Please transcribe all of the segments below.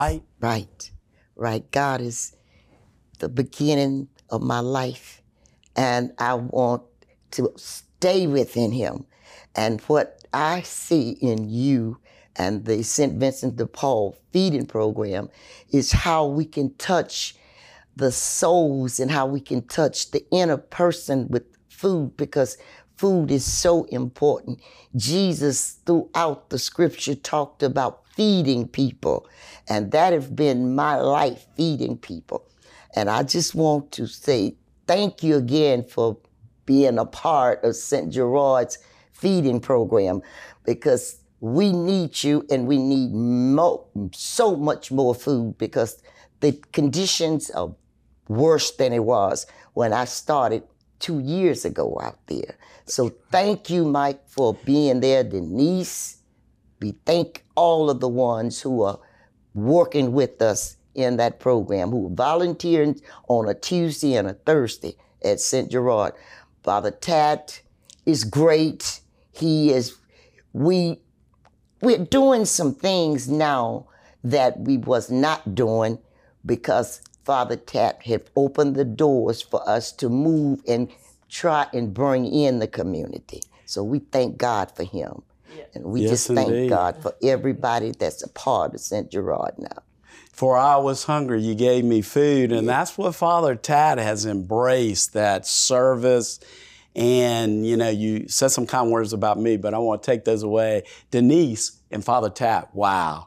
Right? Right, right. God is the beginning of my life, and I want to stay within Him. And what I see in you and the St. Vincent de Paul feeding program is how we can touch the souls and how we can touch the inner person with food, because food is so important. Jesus, throughout the scripture, talked about feeding people, and that has been my life, feeding people. And I just want to say thank you again for being a part of St. Gerard's feeding program, because we need you and we need so much more food, because the conditions are worse than it was when I started 2 years ago out there. So thank you, Mike, for being there. Denise, we thank all of the ones who are working with us in that program, who are volunteering on a Tuesday and a Thursday at St. Gerard. Father Tat is great. We're doing some things now that we was not doing, because Father Tat had opened the doors for us to move and try and bring in the community. So we thank God for him. Yes. And we just thank God for everybody that's a part of St. Gerard now. For I was hungry, you gave me food. And that's what Father Tat has embraced, that service. And, you know, you said some kind words about me, but I want to take those away. Denise and Father Tat, wow.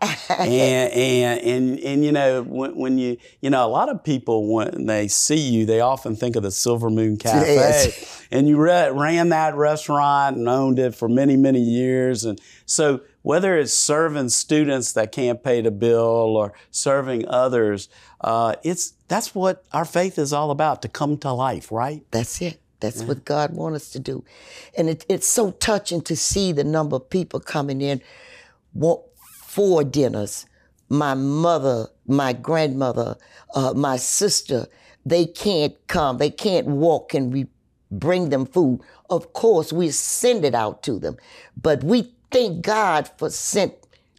and you know, when you know, a lot of people, when they see you, they often think of the Silver Moon Cafe. Yes. And you ran that restaurant and owned it for many, many years. And so whether it's serving students that can't pay the bill or serving others, that's what our faith is all about, to come to life, right? That's it. That's what God wants us to do. And it's so touching to see the number of people coming in for dinners. My mother, my grandmother, my sister, they can't come. They can't walk, and we bring them food. Of course, we send it out to them. But we thank God for St.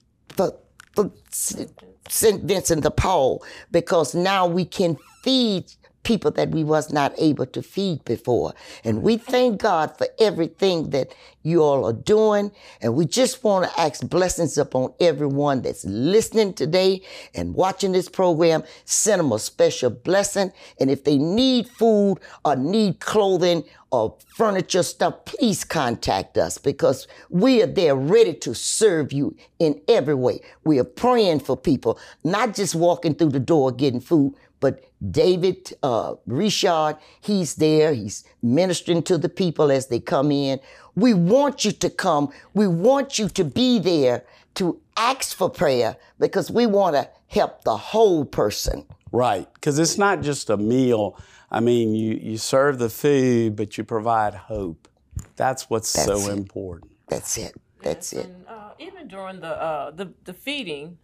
Vincent de Paul, because now we can feed people that we was not able to feed before. And we thank God for everything that you all are doing. And we just want to ask blessings upon everyone that's listening today and watching this program. Send them a special blessing. And if they need food or need clothing or furniture stuff, please contact us, because we are there ready to serve you in every way. We are praying for people, not just walking through the door getting food, but David Richard, he's there. He's ministering to the people as they come in. We want you to come. We want you to be there to ask for prayer, because we want to help the whole person. Right, because it's not just a meal. I mean, you serve the food, but you provide hope. That's what's so important. That's it. That's it. And, even during the feeding,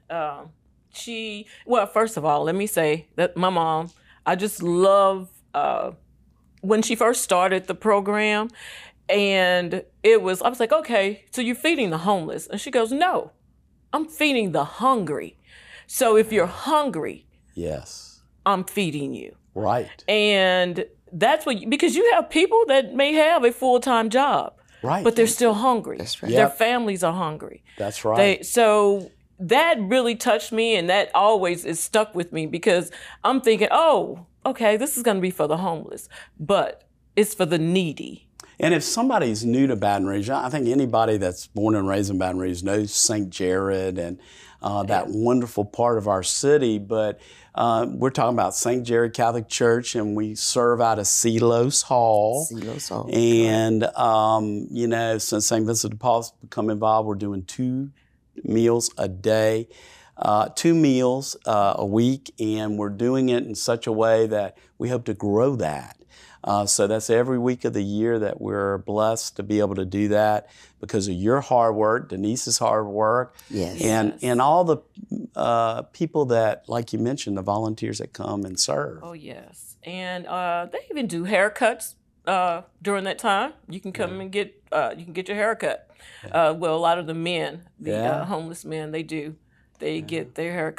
well, first of all, let me say that my mom, I just love when she first started the program, and I was like, okay, so you're feeding the homeless. And she goes, no, I'm feeding the hungry. So if you're hungry, yes, I'm feeding you. Right. And that's because you have people that may have a full-time job, right, but they're still hungry. That's right. Their families are hungry. That's right. So that really touched me, and that always is stuck with me, because I'm thinking, oh, okay, this is going to be for the homeless, but it's for the needy. And if somebody's new to Baton Rouge, I think anybody that's born and raised in Baton Rouge knows St. Jared and that wonderful part of our city. But we're talking about St. Jared Catholic Church, and we serve out of Selos Hall. Selos Hall. And, you know, since St. Vincent de Paul's become involved, we're doing 2 meals a day, 2 meals a week, and we're doing it in such a way that we hope to grow that. So that's every week of the year that we're blessed to be able to do that, because of your hard work, Denise's hard work, and all the people that, like you mentioned, the volunteers that come and serve. Oh, yes. And they even do haircuts during that time. You can come and get your haircut. Well, a lot of the men, the homeless men, they get their hair